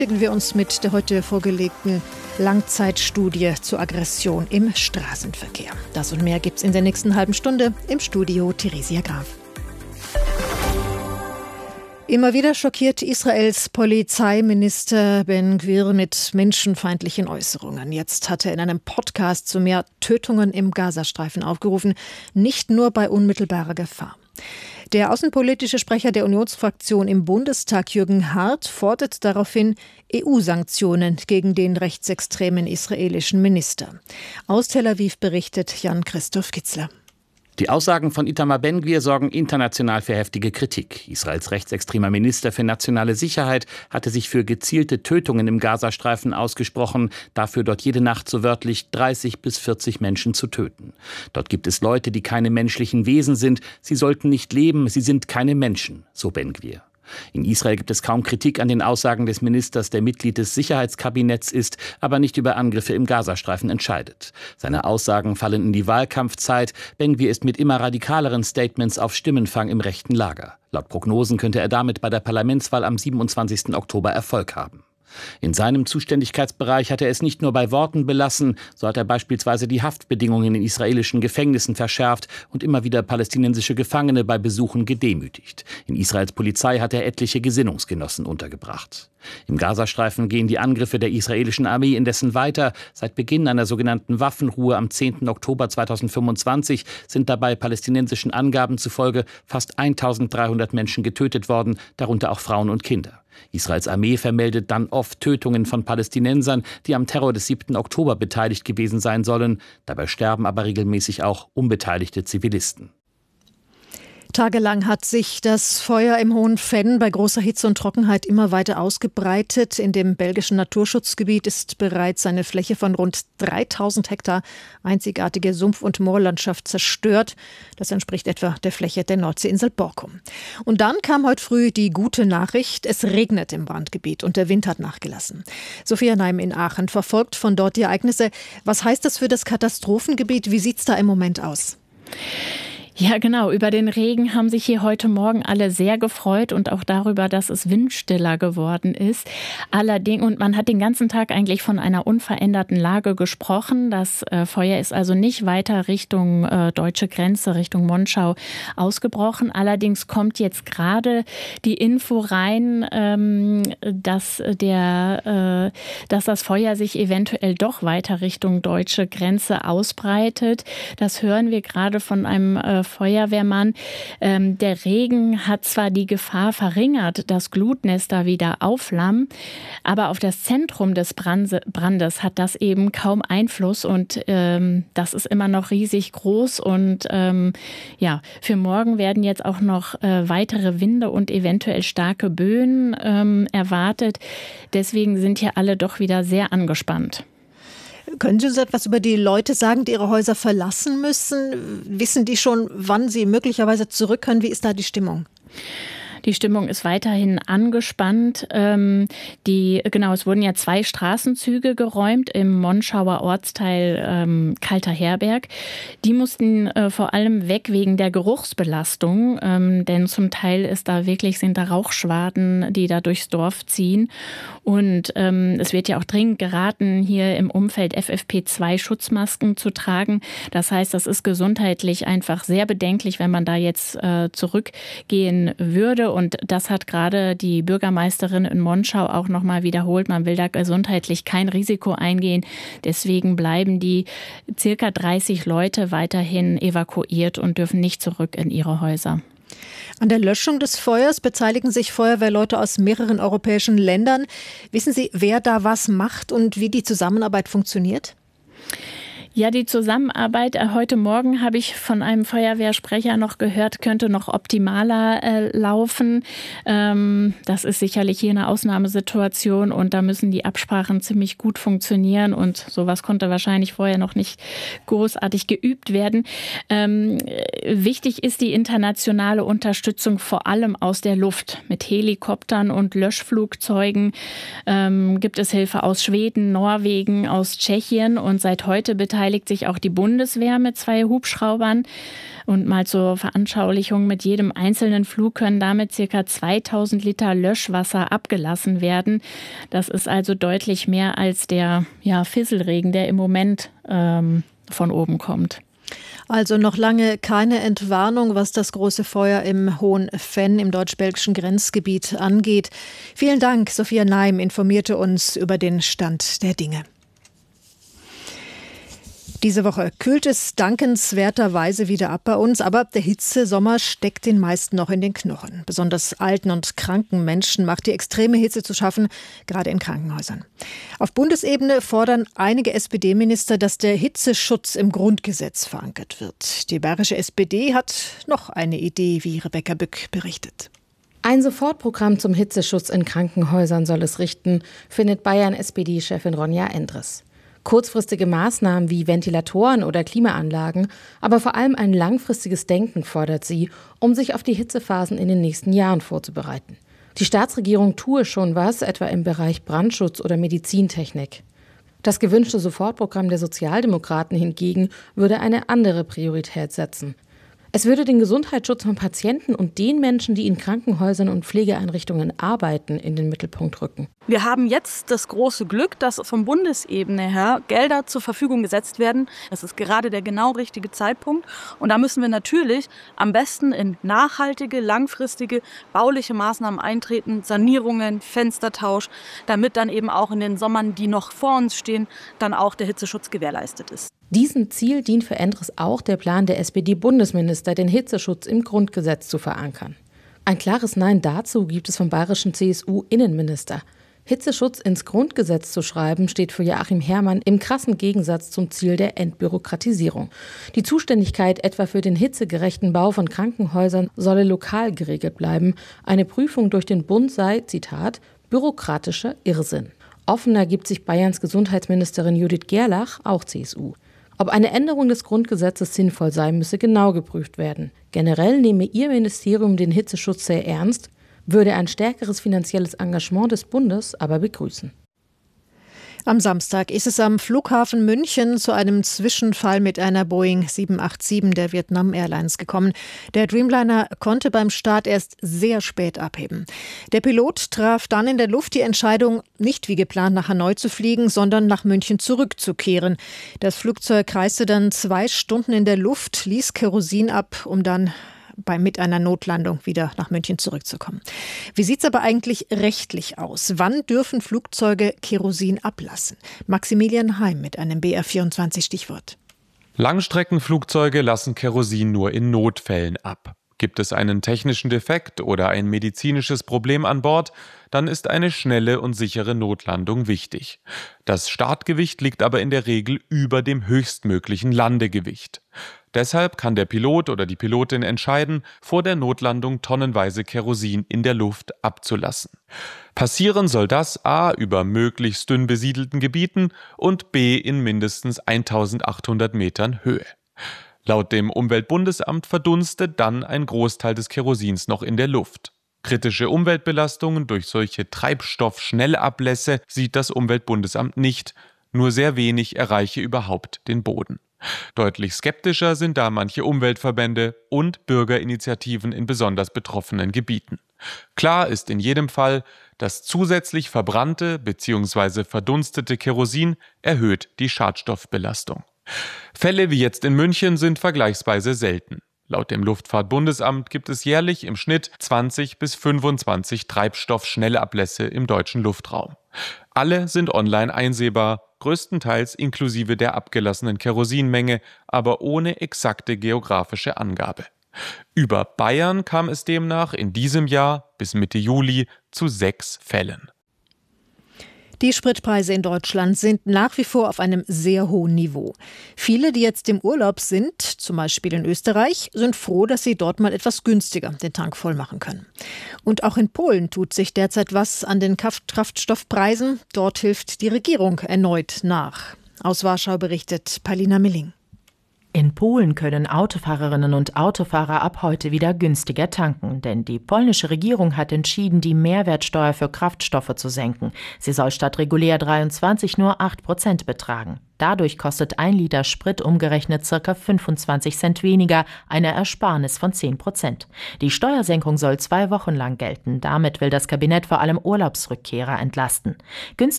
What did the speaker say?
Beschäftigen wir uns mit der heute vorgelegten Langzeitstudie zur Aggression im Straßenverkehr. Das und mehr gibt's in der nächsten halben Stunde. Im Studio Theresia Graf. Immer wieder schockiert Israels Polizeiminister Ben-Gvir mit menschenfeindlichen Äußerungen. Jetzt hat er in einem Podcast zu mehr Tötungen im Gazastreifen aufgerufen, nicht nur bei unmittelbarer Gefahr. Der außenpolitische Sprecher der Unionsfraktion im Bundestag, Jürgen Hart, fordert daraufhin EU-Sanktionen gegen den rechtsextremen israelischen Minister. Aus Tel Aviv berichtet Jan-Christoph Kitzler. Die Aussagen von Itamar Ben-Gvir sorgen international für heftige Kritik. Israels rechtsextremer Minister für nationale Sicherheit hatte sich für gezielte Tötungen im Gazastreifen ausgesprochen, dafür dort jede Nacht so wörtlich 30 bis 40 Menschen zu töten. Dort gibt es Leute, die keine menschlichen Wesen sind. Sie sollten nicht leben, sie sind keine Menschen, so Ben-Gvir. In Israel gibt es kaum Kritik an den Aussagen des Ministers, der Mitglied des Sicherheitskabinetts ist, aber nicht über Angriffe im Gazastreifen entscheidet. Seine Aussagen fallen in die Wahlkampfzeit. Ben-Gvir ist mit immer radikaleren Statements auf Stimmenfang im rechten Lager. Laut Prognosen könnte er damit bei der Parlamentswahl am 27. Oktober Erfolg haben. In seinem Zuständigkeitsbereich hat er es nicht nur bei Worten belassen, so hat er beispielsweise die Haftbedingungen in israelischen Gefängnissen verschärft und immer wieder palästinensische Gefangene bei Besuchen gedemütigt. In Israels Polizei hat er etliche Gesinnungsgenossen untergebracht. Im Gazastreifen gehen die Angriffe der israelischen Armee indessen weiter. Seit Beginn einer sogenannten Waffenruhe am 10. Oktober 2025 sind dabei palästinensischen Angaben zufolge fast 1300 Menschen getötet worden, darunter auch Frauen und Kinder. Israels Armee vermeldet dann oft Tötungen von Palästinensern, die am Terror des 7. Oktober beteiligt gewesen sein sollen. Dabei sterben aber regelmäßig auch unbeteiligte Zivilisten. Tagelang hat sich das Feuer im Hohen Venn bei großer Hitze und Trockenheit immer weiter ausgebreitet. In dem belgischen Naturschutzgebiet ist bereits eine Fläche von rund 3000 Hektar einzigartige Sumpf- und Moorlandschaft zerstört. Das entspricht etwa der Fläche der Nordseeinsel Borkum. Und dann kam heute früh die gute Nachricht, es regnet im Brandgebiet und der Wind hat nachgelassen. Sophia Neim in Aachen verfolgt von dort die Ereignisse. Was heißt das für das Katastrophengebiet? Wie sieht's da im Moment aus? Ja, genau. Über den Regen haben sich hier heute Morgen alle sehr gefreut und auch darüber, dass es windstiller geworden ist. Allerdings, und man hat den ganzen Tag eigentlich von einer unveränderten Lage gesprochen. Das Feuer ist also nicht weiter Richtung deutsche Grenze, Richtung Monschau ausgebrochen. Allerdings kommt jetzt gerade die Info rein, dass das Feuer sich eventuell doch weiter Richtung deutsche Grenze ausbreitet. Das hören wir gerade von einem Feuerwehrmann. Der Regen hat zwar die Gefahr verringert, dass Glutnester wieder aufflammen, aber auf das Zentrum des Brandes hat das eben kaum Einfluss und das ist immer noch riesig groß und für morgen werden jetzt auch noch weitere Winde und eventuell starke Böen erwartet. Deswegen sind hier alle doch wieder sehr angespannt. Können Sie uns etwas über die Leute sagen, die ihre Häuser verlassen müssen? Wissen die schon, wann sie möglicherweise zurück können? Wie ist da die Stimmung? Die Stimmung ist weiterhin angespannt. Es wurden ja 2 Straßenzüge geräumt im Monschauer Ortsteil Kalter Herberg. Die mussten vor allem weg wegen der Geruchsbelastung, denn zum Teil sind da Rauchschwaden, die da durchs Dorf ziehen. Und es wird ja auch dringend geraten, hier im Umfeld FFP2 Schutzmasken zu tragen. Das heißt, das ist gesundheitlich einfach sehr bedenklich, wenn man da jetzt zurückgehen würde. Und das hat gerade die Bürgermeisterin in Monschau auch nochmal wiederholt. Man will da gesundheitlich kein Risiko eingehen. Deswegen bleiben die circa 30 Leute weiterhin evakuiert und dürfen nicht zurück in ihre Häuser. An der Löschung des Feuers beteiligen sich Feuerwehrleute aus mehreren europäischen Ländern. Wissen Sie, wer da was macht und wie die Zusammenarbeit funktioniert? Ja, die Zusammenarbeit, heute Morgen habe ich von einem Feuerwehrsprecher noch gehört, könnte noch optimaler laufen. Das ist sicherlich hier eine Ausnahmesituation und da müssen die Absprachen ziemlich gut funktionieren und sowas konnte wahrscheinlich vorher noch nicht großartig geübt werden. Wichtig ist die internationale Unterstützung vor allem aus der Luft. Mit Helikoptern und Löschflugzeugen gibt es Hilfe aus Schweden, Norwegen, aus Tschechien und seit heute beteiligt beteiligt sich auch die Bundeswehr mit 2 Hubschraubern. Und mal zur Veranschaulichung, mit jedem einzelnen Flug können damit ca. 2000 Liter Löschwasser abgelassen werden. Das ist also deutlich mehr als der Fisselregen, der im Moment von oben kommt. Also noch lange keine Entwarnung, was das große Feuer im Hohen Venn im deutsch-belgischen Grenzgebiet angeht. Vielen Dank, Sophia Neim informierte uns über den Stand der Dinge. Diese Woche kühlt es dankenswerterweise wieder ab bei uns, aber der Hitzesommer steckt den meisten noch in den Knochen. Besonders alten und kranken Menschen macht die extreme Hitze zu schaffen, gerade in Krankenhäusern. Auf Bundesebene fordern einige SPD-Minister, dass der Hitzeschutz im Grundgesetz verankert wird. Die bayerische SPD hat noch eine Idee, wie Rebecca Bück berichtet. Ein Sofortprogramm zum Hitzeschutz in Krankenhäusern soll es richten, findet Bayern-SPD-Chefin Ronja Endres. Kurzfristige Maßnahmen wie Ventilatoren oder Klimaanlagen, aber vor allem ein langfristiges Denken fordert sie, um sich auf die Hitzephasen in den nächsten Jahren vorzubereiten. Die Staatsregierung tue schon was, etwa im Bereich Brandschutz oder Medizintechnik. Das gewünschte Sofortprogramm der Sozialdemokraten hingegen würde eine andere Priorität setzen. Es würde den Gesundheitsschutz von Patienten und den Menschen, die in Krankenhäusern und Pflegeeinrichtungen arbeiten, in den Mittelpunkt rücken. Wir haben jetzt das große Glück, dass von Bundesebene her Gelder zur Verfügung gesetzt werden. Das ist gerade der genau richtige Zeitpunkt. Und da müssen wir natürlich am besten in nachhaltige, langfristige, bauliche Maßnahmen eintreten, Sanierungen, Fenstertausch, damit dann eben auch in den Sommern, die noch vor uns stehen, dann auch der Hitzeschutz gewährleistet ist. Diesem Ziel dient für Endres auch der Plan der SPD-Bundesminister, den Hitzeschutz im Grundgesetz zu verankern. Ein klares Nein dazu gibt es vom bayerischen CSU-Innenminister. Hitzeschutz ins Grundgesetz zu schreiben, steht für Joachim Herrmann im krassen Gegensatz zum Ziel der Entbürokratisierung. Die Zuständigkeit etwa für den hitzegerechten Bau von Krankenhäusern solle lokal geregelt bleiben. Eine Prüfung durch den Bund sei, Zitat, bürokratischer Irrsinn. Offener gibt sich Bayerns Gesundheitsministerin Judith Gerlach, auch CSU. Ob eine Änderung des Grundgesetzes sinnvoll sei, müsse genau geprüft werden. Generell nehme ihr Ministerium den Hitzeschutz sehr ernst, würde ein stärkeres finanzielles Engagement des Bundes aber begrüßen. Am Samstag ist es am Flughafen München zu einem Zwischenfall mit einer Boeing 787 der Vietnam Airlines gekommen. Der Dreamliner konnte beim Start erst sehr spät abheben. Der Pilot traf dann in der Luft die Entscheidung, nicht wie geplant nach Hanoi zu fliegen, sondern nach München zurückzukehren. Das Flugzeug kreiste dann 2 Stunden in der Luft, ließ Kerosin ab, um dann mit einer Notlandung wieder nach München zurückzukommen. Wie sieht es aber eigentlich rechtlich aus? Wann dürfen Flugzeuge Kerosin ablassen? Maximilian Heim mit einem BR24-Stichwort. Langstreckenflugzeuge lassen Kerosin nur in Notfällen ab. Gibt es einen technischen Defekt oder ein medizinisches Problem an Bord, dann ist eine schnelle und sichere Notlandung wichtig. Das Startgewicht liegt aber in der Regel über dem höchstmöglichen Landegewicht. Deshalb kann der Pilot oder die Pilotin entscheiden, vor der Notlandung tonnenweise Kerosin in der Luft abzulassen. Passieren soll das a. über möglichst dünn besiedelten Gebieten und b. in mindestens 1800 Metern Höhe. Laut dem Umweltbundesamt verdunstet dann ein Großteil des Kerosins noch in der Luft. Kritische Umweltbelastungen durch solche Treibstoffschnellablässe sieht das Umweltbundesamt nicht, nur sehr wenig erreiche überhaupt den Boden. Deutlich skeptischer sind da manche Umweltverbände und Bürgerinitiativen in besonders betroffenen Gebieten. Klar ist in jedem Fall, das zusätzlich verbrannte bzw. verdunstete Kerosin erhöht die Schadstoffbelastung. Fälle wie jetzt in München sind vergleichsweise selten. Laut dem Luftfahrtbundesamt gibt es jährlich im Schnitt 20 bis 25 Treibstoffschnellablässe im deutschen Luftraum. Alle sind online einsehbar, größtenteils inklusive der abgelassenen Kerosinmenge, aber ohne exakte geografische Angabe. Über Bayern kam es demnach in diesem Jahr bis Mitte Juli zu 6 Fällen. Die Spritpreise in Deutschland sind nach wie vor auf einem sehr hohen Niveau. Viele, die jetzt im Urlaub sind, zum Beispiel in Österreich, sind froh, dass sie dort mal etwas günstiger den Tank voll machen können. Und auch in Polen tut sich derzeit was an den Kraftstoffpreisen. Dort hilft die Regierung erneut nach. Aus Warschau berichtet Palina Milling. In Polen können Autofahrerinnen und Autofahrer ab heute wieder günstiger tanken, denn die polnische Regierung hat entschieden, die Mehrwertsteuer für Kraftstoffe zu senken. Sie soll statt regulär 23 nur 8% betragen. Dadurch kostet 1 Liter Sprit umgerechnet ca. 25 Cent weniger, eine Ersparnis von 10%. Die Steuersenkung soll 2 Wochen lang gelten. Damit will das Kabinett vor allem Urlaubsrückkehrer entlasten. Günstig